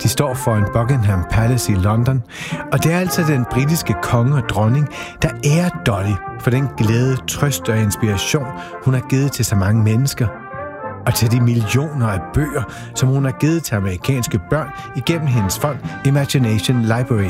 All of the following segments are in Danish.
De står foran Buckingham Palace i London, og det er altså den britiske konge og dronning, der ærer Dolly for den glæde, trøst og inspiration, hun har givet til så mange mennesker, og til de millioner af bøger, som hun har givet til amerikanske børn igennem hendes fond Imagination Library.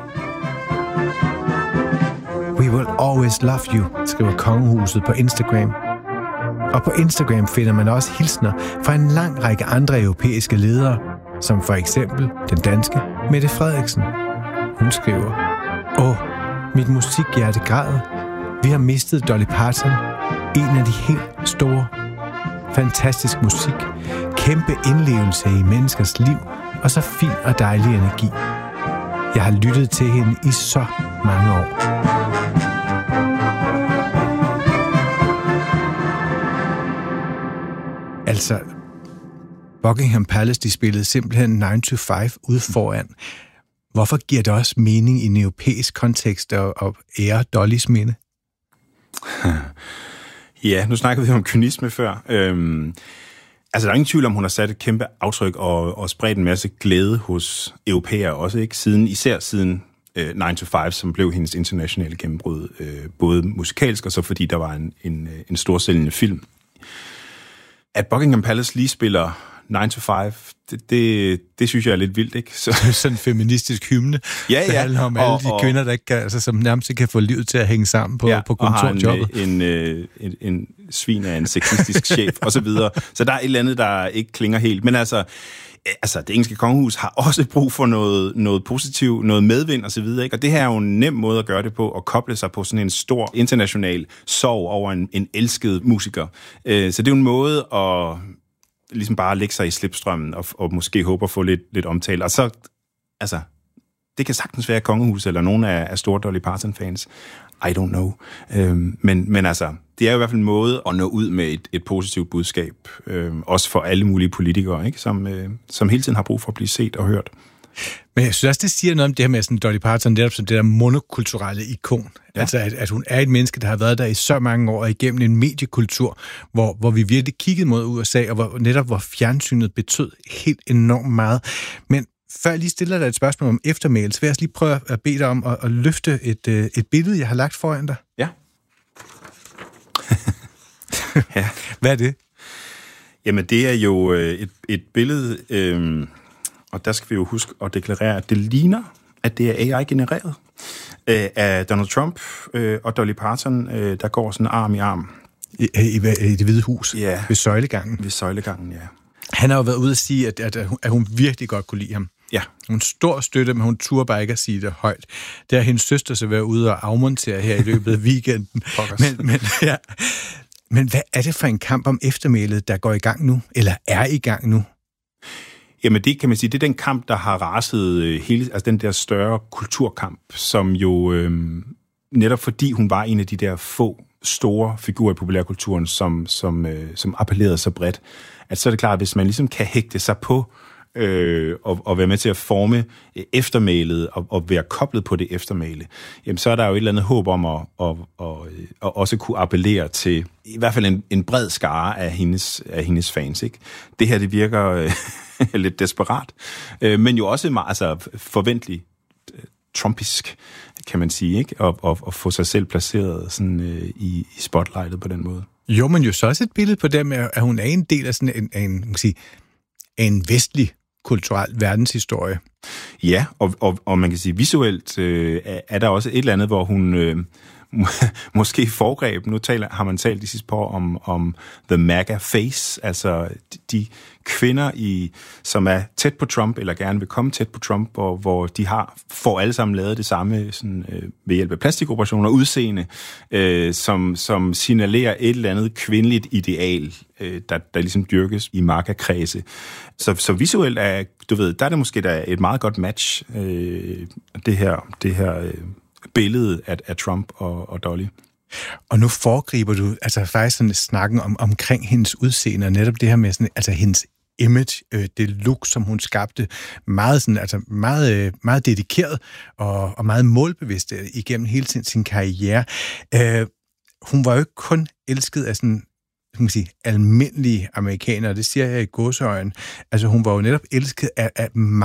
We will always love you, skriver kongehuset på Instagram. Og på Instagram finder man også hilsner fra en lang række andre europæiske ledere, som for eksempel den danske Mette Frederiksen. Hun skriver: mit musikhjerte græder. Vi har mistet Dolly Parton, en af de helt store. Fantastisk musik, kæmpe indlevelse i menneskers liv, og så fin og dejlig energi. Jeg har lyttet til hende i så mange år. Altså, Buckingham Palace, de spillede simpelthen 9 to 5 ude foran. Hvorfor giver det også mening i en europæisk kontekst at ære Dollys minde? Ja, nu snakker vi om kynisme før. Altså, der er ingen tvivl om, hun har sat et kæmpe aftryk og spredt en masse glæde hos europæere også, ikke? Især siden 9 to 5, som blev hendes internationale gennembrud, både musikalsk og så fordi der var en storsælgende film. At Buckingham Palace lige spiller 9 to 5, det synes jeg er lidt vildt, ikke? Så sådan en feministisk hymne. Ja. Det handler om alle de kvinder, der ikke kan, altså, som nærmest ikke kan få livet til at hænge sammen på kontorjobbet. Og har en svin af en sexistisk chef, og så videre. Så der er et eller andet, der ikke klinger helt. Men altså, det engelske kongehus har også brug for noget positivt, noget medvind og så videre, ikke? Og det her er jo en nem måde at gøre det på, at koble sig på sådan en stor international sorg over en elsket musiker. Så det er jo en måde at ligesom bare lægge sig i slipstrømmen og måske håbe at få lidt omtale. Og så, altså, det kan sagtens være kongehus eller nogen af store Dolly Parton-fans. I don't know. Men altså, det er jo i hvert fald en måde at nå ud med et positivt budskab, også for alle mulige politikere, ikke? Som hele tiden har brug for at blive set og hørt. Men jeg synes også, det siger noget om det her med sådan Dolly Parton, netop som det der monokulturelle ikon. Ja. Altså, at hun er et menneske, der har været der i så mange år, og igennem en mediekultur, hvor vi virkelig kiggede mod USA, og hvor fjernsynet betød helt enormt meget. Men før jeg lige stiller dig et spørgsmål om eftermælet, så vil jeg lige prøve at bede dig om at løfte et billede, jeg har lagt foran dig. Ja. Ja. Hvad er det? Jamen, det er jo et billede, og der skal vi jo huske at deklarere, at det ligner, at det er AI-genereret af Donald Trump og Dolly Parton, der går sådan arm i arm. I Det Hvide Hus? Ja. Ved søjlegangen? Ved søjlegangen, ja. Han har jo været ude at sige, at hun virkelig godt kunne lide ham. Ja. Hun stor støtte, men hun turde bare ikke at sige det højt. Det har hendes søster så været ude og afmontere her i løbet af weekenden. Men hvad er det for en kamp om eftermælet, der går i gang nu? Eller er i gang nu? Jamen det kan man sige, det er den kamp, der har raset den der større kulturkamp, som jo netop fordi hun var en af de der få store figurer i populærkulturen, som appellerede så bredt, at så er det klart, at hvis man ligesom kan hægte sig på og være med til at forme eftermælet og være koblet på det eftermæle, jamen så er der jo et eller andet håb om at også kunne appellere til i hvert fald en bred skare af hendes fans, ikke? Det her, det virker lidt desperat, men jo også meget forventeligt trumpisk, kan man sige, ikke? Og få sig selv placeret sådan i spotlightet på den måde. Jo, men jo så også et billede på dem, at hun er en del af sådan en vestlig kulturel verdenshistorie. Ja, og man kan sige, visuelt er der også et eller andet, hvor hun måske foregreb. Nu har man talt de sidste par år om the MAGA face, altså de kvinder, som er tæt på Trump, eller gerne vil komme tæt på Trump, hvor de får alle sammen lavet det samme sådan, ved hjælp af plastikoperationer, udseende, som signalerer et eller andet kvindeligt ideal, der ligesom dyrkes i MAGA-kredse. Så visuelt der er det måske et meget godt match, det her billede af Trump og Dolly. Og nu foregriber du faktisk sådan snakken omkring hendes udseende, og netop det her med sådan, hendes image, det look, som hun skabte, meget sådan, meget dedikeret og meget målbevidst igennem hele sin karriere. Hun var jo ikke kun elsket af sådan, almindelige amerikanere, det siger jeg i gåseøjne. Altså hun var jo netop elsket af